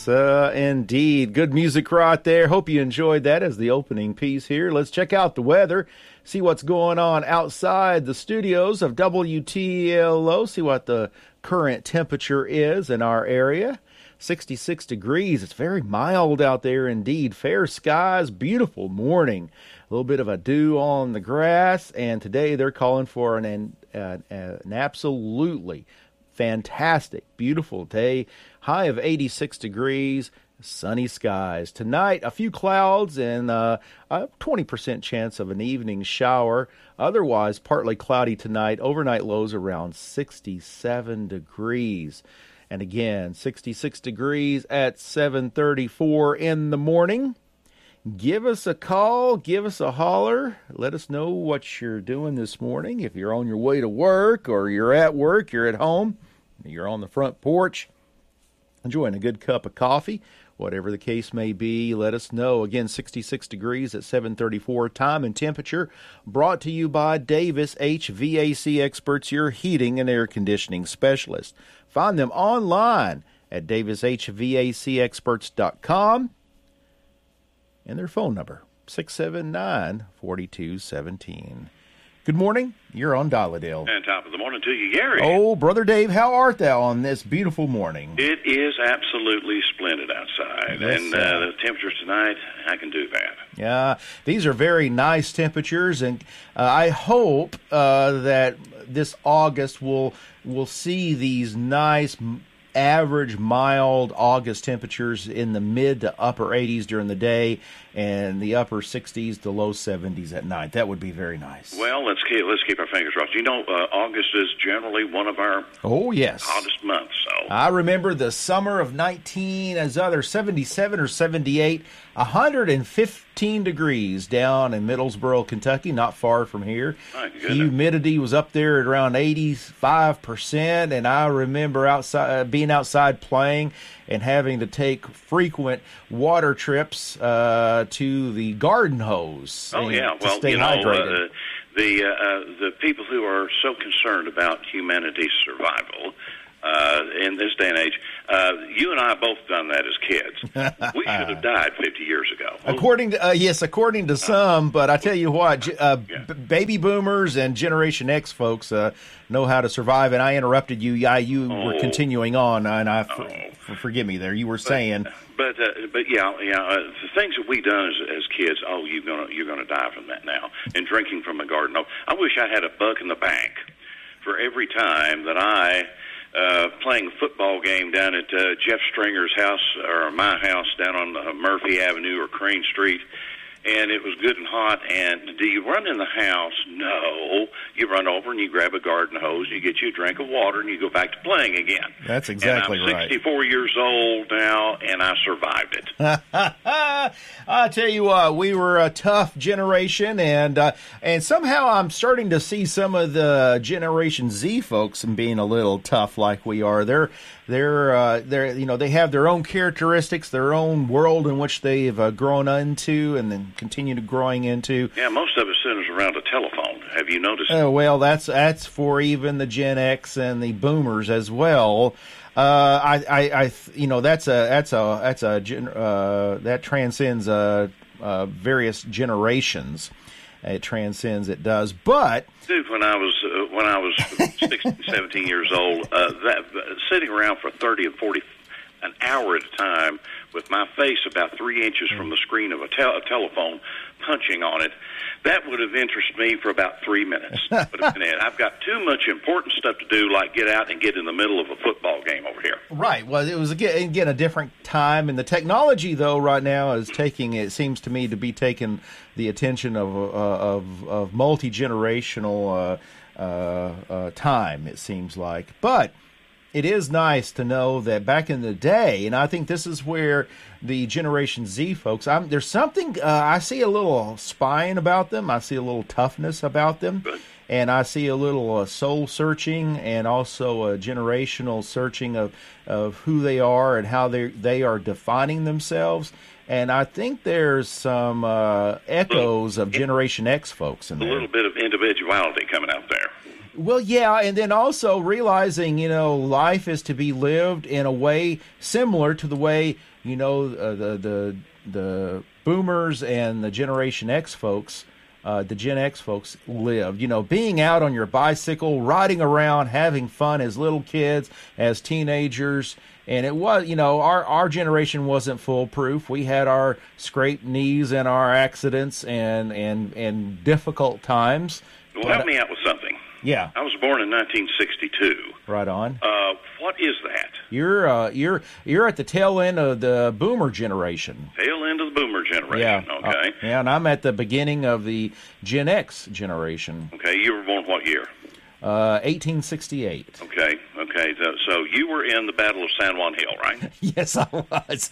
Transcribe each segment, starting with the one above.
Yes, indeed. Good music right there. Hope you enjoyed that as the opening piece here. Let's check out the weather, see what's going on outside the studios of WTLO, see what the current temperature is in our area. 66 degrees. It's very mild out there indeed. Fair skies, beautiful morning. A little bit of a dew on the grass, and today they're calling for an absolutely fantastic, beautiful day. High of 86 degrees, sunny skies. Tonight, a few clouds and a 20% chance of an evening shower. Otherwise, partly cloudy tonight. Overnight lows around 67 degrees. And again, 66 degrees at 7:34 in the morning. Give us a call, give us a holler. Let us know what you're doing this morning. If you're on your way to work or you're at work, you're at home, you're on the front porch, enjoying a good cup of coffee, whatever the case may be, let us know. Again, 66 degrees at 7:34. Time and temperature brought to you by Davis HVAC Experts, your heating and air conditioning specialist. Find them online at davishvacexperts.com and their phone number, 679-4217. Good morning. You're on Dial-A-Dale. And top of the morning to you, Gary. Oh, Brother Dave, how art thou on this beautiful morning? It is absolutely splendid outside. Yes, and the temperatures tonight, I can do that. Yeah, these are very nice temperatures, and I hope that this August we'll see these nice average mild August temperatures in the mid to upper 80s during the day and the upper 60s to low 70s at night. That would be very nice. Well, let's keep our fingers crossed. You know, August is generally one of our hottest months. So I remember the summer of 77 or 78, 115 degrees down in Middlesboro, Kentucky, not far from here. Humidity was up there at around 85%, and I remember being outside playing and having to take frequent water trips to the garden hose. Oh, yeah. Well, stay hydrated. The people who are so concerned about humanity's survival in this day and age, you and I have both done that as kids. We should have died 50 years ago. According to some, but I tell you what, baby boomers and Generation X folks know how to survive. And I interrupted you. You were continuing on, and forgive me there. You were saying, but the things that we done as kids. Oh, you're gonna die from that now. And drinking from a garden. Oh, I wish I had $1 in the bank for every time that I. Playing a football game down at Jeff Stringer's house or my house down on Murphy Avenue or Crane Street, and it was good and hot. And do you run in the house? No. You run over and you grab a garden hose, you get you a drink of water, and you go back to playing again. That's exactly right. I'm 64 years old now, and I survived it. I tell you what, we were a tough generation, and somehow I'm starting to see some of the Generation Z folks being a little tough like we are. They have their own characteristics, their own world in which they've grown into and then continue to growing into. Yeah, most of it centers around a telephone. Have you noticed? Well, that's for even the Gen X and the Boomers as well. That transcends various generations. It transcends. It does, but. Dude, when I was 16, 17 years old, sitting around for 30 and 40 an hour at a time with my face about 3 inches from the screen of a telephone, punching on it, that would have interested me for about 3 minutes. But I've got too much important stuff to do, like get out and get in the middle of a football game over here. Right. Well, it was again a different time, and the technology though right now is it seems to me to be taking the attention of multi-generational time. It seems like, but. It is nice to know that back in the day, and I think this is where the Generation Z folks, there's something, I see a little spine about them. I see a little toughness about them. Good. And I see a little soul searching and also a generational searching of who they are and how they are defining themselves. And I think there's some echoes of Generation X folks in there. A little bit of individuality coming out there. Well, yeah, and then also realizing, life is to be lived in a way similar to the way the boomers and the Generation X folks, the Gen X folks lived. Being out on your bicycle, riding around, having fun as little kids, as teenagers. And it was, our generation wasn't foolproof. We had our scraped knees and our accidents and difficult times. Well, help me out with something. Yeah. I was born in 1962. Right on. What is that? You're at the tail end of the boomer generation. Tail end of the boomer generation. Yeah. Okay. Yeah, and I'm at the beginning of the Gen X generation. Okay. You were born what year? 1868. Okay. So you were in the Battle of San Juan Hill, right? Yes, I was.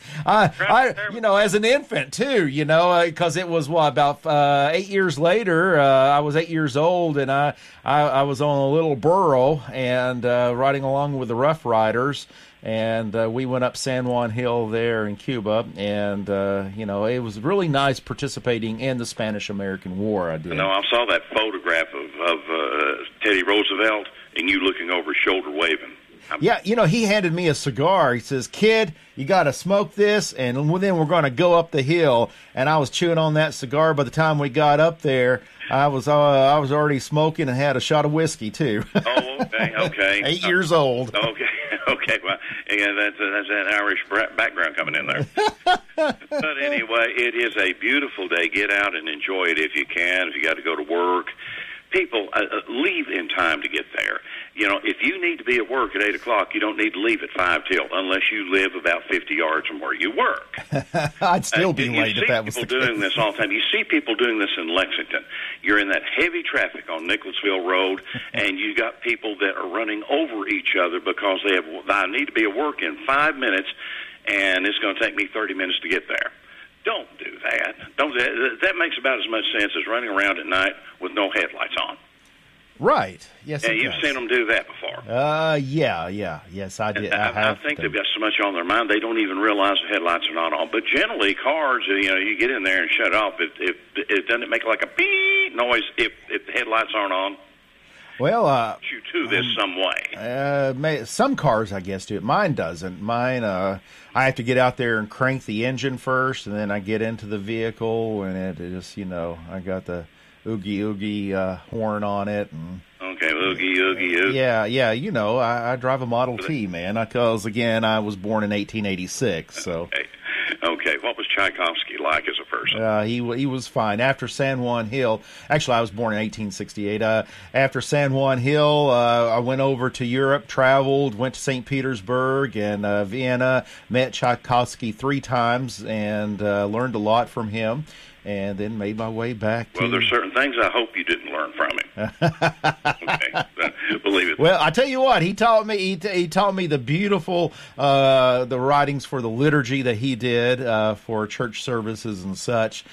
As an infant too, because it was about 8 years later. I was 8 years old, and I was on a little burro and riding along with the Rough Riders. And we went up San Juan Hill there in Cuba, and it was really nice participating in the Spanish-American War. I did. I saw that photograph of Teddy Roosevelt, and you looking over his shoulder waving. Yeah, he handed me a cigar. He says, "Kid, you got to smoke this, and then we're going to go up the hill." And I was chewing on that cigar. By the time we got up there, I was already smoking and had a shot of whiskey too. Oh, okay. 8 years old. Okay. Well, yeah, that's that Irish background coming in there. But anyway, it is a beautiful day. Get out and enjoy it if you can. If you got to go to work, people leave in time to get there. If you need to be at work at 8 o'clock, you don't need to leave at 5 till, unless you live about 50 yards from where you work. I'd still be late if that was the case. You see people doing this all the time. You see people doing this in Lexington. You're in that heavy traffic on Nicholasville Road, and you got people that are running over each other because I need to be at work in 5 minutes, and it's going to take me 30 minutes to get there. Don't do that. That makes about as much sense as running around at night with no headlights on. Right. Yes, and you've seen them do that before. Yeah. Yes, I did. I think they've got so much on their mind they don't even realize the headlights are not on. But generally, cars, you get in there and shut off. It doesn't make like a beep noise if the headlights aren't on. Well, you do this some way. Some cars, I guess, do it. Mine doesn't. Mine, I have to get out there and crank the engine first, and then I get into the vehicle, and it just, I got the oogie horn on it. And okay, oogie. Yeah. I drive a Model T, man, because, again, I was born in 1886, so. Okay. What was Tchaikovsky like as a person? He was fine. After San Juan Hill, actually, I was born in 1868. After San Juan Hill, I went over to Europe, traveled, went to St. Petersburg and Vienna, met Tchaikovsky 3 times, and learned a lot from him. And then made my way back to... Well, there's certain things I hope you didn't learn from him. Okay, believe it. Well, I tell you what, he taught me the beautiful the writings for the liturgy that he did for church services and such.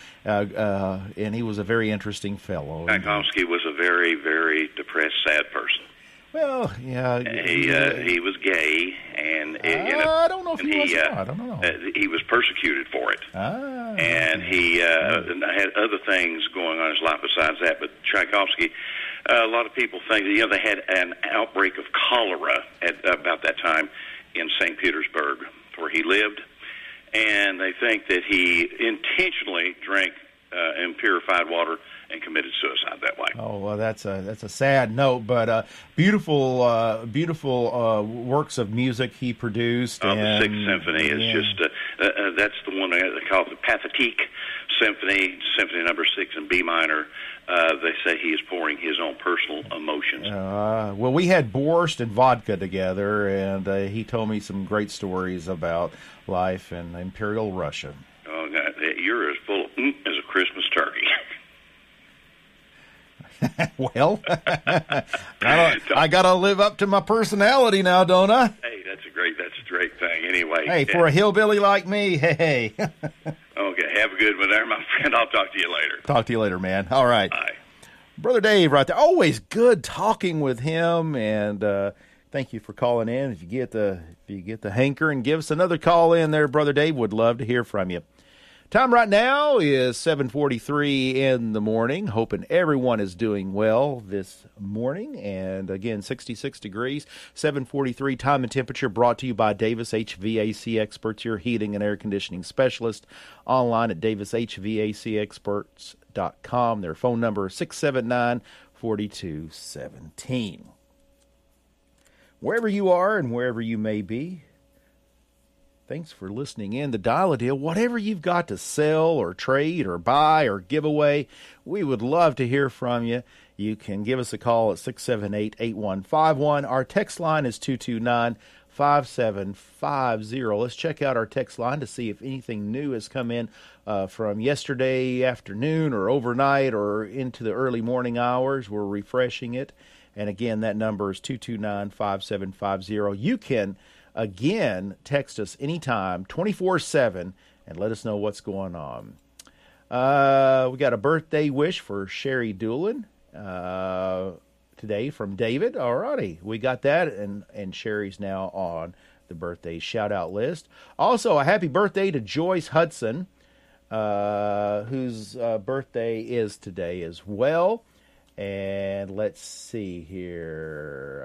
And he was a very interesting fellow. Tchaikovsky was a very, very depressed, sad person. Well, yeah. He was gay, and I don't know if he was or not. I don't know. He was persecuted for it, and he had other things going on in his life besides that. But Tchaikovsky, a lot of people think that they had an outbreak of cholera at about that time in St. Petersburg, where he lived, and they think that he intentionally drank impurified water and committed suicide that way. Oh, well, that's a sad note, but beautiful works of music he produced. The Sixth Symphony is just that's the one they call the Pathétique Symphony, Symphony Number 6 in B minor. They say he is pouring his own personal emotions. Well, we had borscht and vodka together, and he told me some great stories about life in Imperial Russia. Oh, you're as full of as a Christmas turkey. Well, I gotta live up to my personality now, don't I? Hey, that's a great thing. Anyway, hey, for a hillbilly like me, hey. Okay, have a good one there, my friend. I'll talk to you later. Talk to you later, man. All right. Bye. Brother Dave right there. Always good talking with him, and thank you for calling in. If you get the hanker, and give us another call in there, Brother Dave. Would love to hear from you. Time right now is 7:43 in the morning. Hoping everyone is doing well this morning. And again, 66 degrees, 7:43 time and temperature, brought to you by Davis HVAC Experts, your heating and air conditioning specialist. Online at davishvacexperts.com. Their phone number is 679-4217. Wherever you are and wherever you may be, thanks for listening in to Dial-A-Deal. Whatever you've got to sell or trade or buy or give away, we would love to hear from you. You can give us a call at 678-8151. Our text line is 229-5750. Let's check out our text line to see if anything new has come in from yesterday afternoon or overnight or into the early morning hours. We're refreshing it. And again, that number is 229-5750. You can again, text us anytime, 24/7, and let us know what's going on. We got a birthday wish for Sherry Doolin today from David. All righty, we got that, and Sherry's now on the birthday shout-out list. Also, a happy birthday to Joyce Hudson, whose birthday is today as well. And let's see here.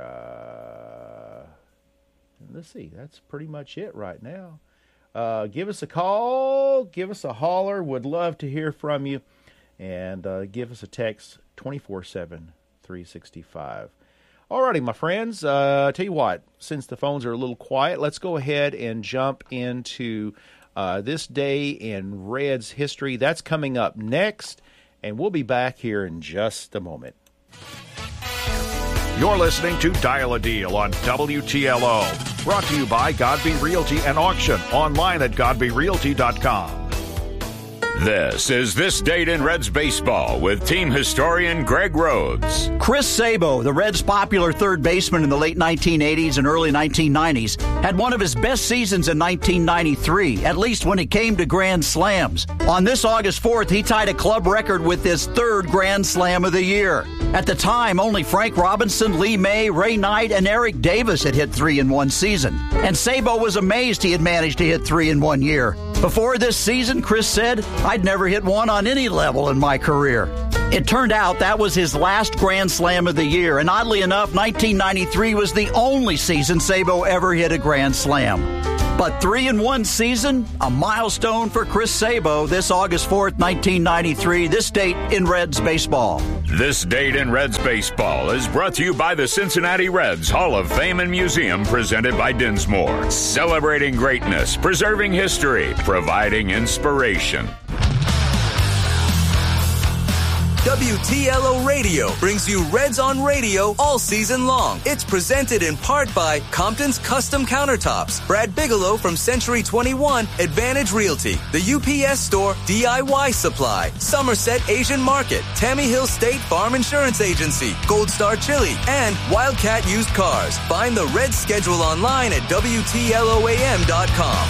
Let's see, that's pretty much it right now. Give us a call, give us a holler. Would love to hear from you. And give us a text 24/7, 365. Alrighty, my friends. Tell you what, since the phones are a little quiet, let's go ahead and jump into this day in Reds history. That's coming up next, and we'll be back here in just a moment. You're listening to Dial-A-Deal on WTLO. Brought to you by Godby Realty and Auction. Online at godbyrealty.com. This is This Date in Reds Baseball with team historian Greg Rhodes. Chris Sabo, the Reds' popular third baseman in the late 1980s and early 1990s, had one of his best seasons in 1993, at least when it came to Grand Slams. On this August 4th, he tied a club record with his third Grand Slam of the year. At the time, only Frank Robinson, Lee May, Ray Knight, and Eric Davis had hit three in one season. And Sabo was amazed he had managed to hit three in 1 year. Before this season, Chris said, "I'd never hit one on any level in my career." It turned out that was his last Grand Slam of the year, and oddly enough, 1993 was the only season Sabo ever hit a Grand Slam. But 3 in 1 season, a milestone for Chris Sabo this August 4th, 1993, this date in Reds baseball. This Date in Reds Baseball is brought to you by the Cincinnati Reds Hall of Fame and Museum, presented by Dinsmore. Celebrating greatness, preserving history, providing inspiration. WTLO Radio brings you Reds on Radio all season long. It's presented in part by Compton's Custom Countertops, Brad Bigelow from Century 21, Advantage Realty, the UPS Store, DIY Supply, Somerset Asian Market, Tammy Hill State Farm Insurance Agency, Gold Star Chili, and Wildcat Used Cars. Find the Reds schedule online at WTLOAM.com.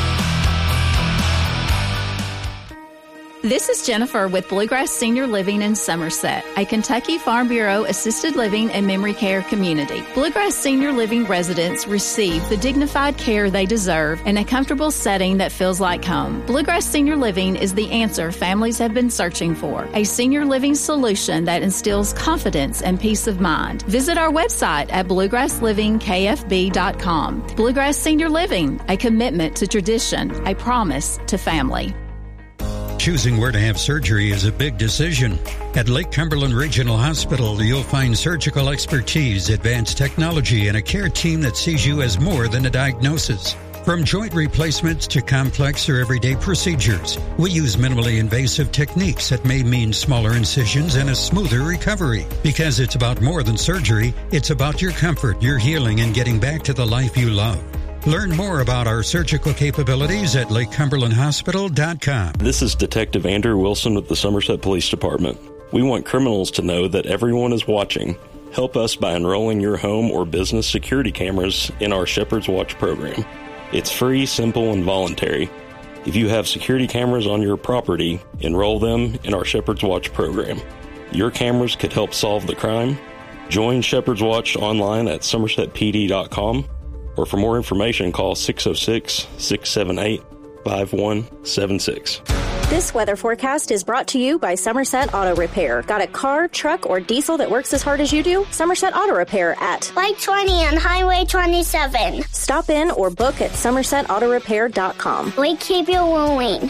This is Jennifer with Bluegrass Senior Living in Somerset, a Kentucky Farm Bureau assisted living and memory care community. Bluegrass Senior Living residents receive the dignified care they deserve in a comfortable setting that feels like home. Bluegrass Senior Living is the answer families have been searching for, a senior living solution that instills confidence and peace of mind. Visit our website at bluegrasslivingkfb.com. Bluegrass Senior Living, a commitment to tradition, a promise to family. Choosing where to have surgery is a big decision. At Lake Cumberland Regional Hospital, you'll find surgical expertise, advanced technology, and a care team that sees you as more than a diagnosis. From joint replacements to complex or everyday procedures, we use minimally invasive techniques that may mean smaller incisions and a smoother recovery. Because it's about more than surgery, it's about your comfort, your healing, and getting back to the life you love. Learn more about our surgical capabilities at LakeCumberlandHospital.com. This is Detective Andrew Wilson with the Somerset Police Department. We want criminals to know that everyone is watching. Help us by enrolling your home or business security cameras in our Shepherd's Watch program. It's free, simple, and voluntary. If you have security cameras on your property, enroll them in our Shepherd's Watch program. Your cameras could help solve the crime. Join Shepherd's Watch online at somersetpd.com. Or for more information, call 606-678-5176. This weather forecast is brought to you by Somerset Auto Repair. Got a car, truck, or diesel that works as hard as you do? Somerset Auto Repair at Light 20 on Highway 27. Stop in or book at somersetautorepair.com. We keep you moving.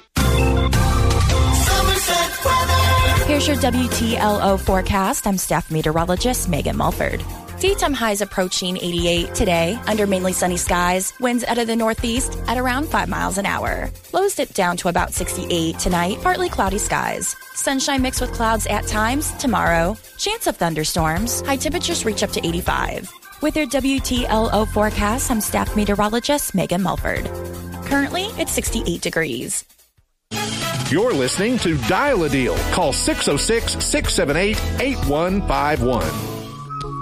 Here's your WTLO forecast. I'm staff meteorologist Megan Mulford. Daytime highs approaching 88 today under mainly sunny skies. Winds out of the northeast at around 5 miles an hour. Lows dip down to about 68 tonight. Partly cloudy skies. Sunshine mixed with clouds at times tomorrow. Chance of thunderstorms. High temperatures reach up to 85. With your WTLO forecast, I'm staff meteorologist Megan Mulford. Currently, it's 68 degrees. You're listening to Dial a Deal. Call 606-678-8151.